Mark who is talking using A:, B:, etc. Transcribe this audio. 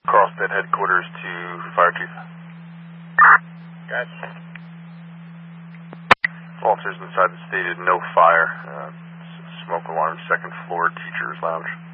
A: Carlsbad headquarters to Fire Chief.
B: Gotcha.
A: Officers inside the stated no fire. Smoke alarm, second floor, teacher's lounge.